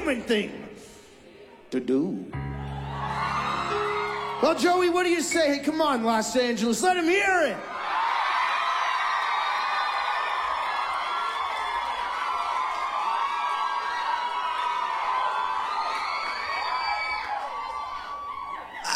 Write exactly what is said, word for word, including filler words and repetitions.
human thing to do. Well, Joey, what do you say? Hey, come on, Los Angeles, let him hear it.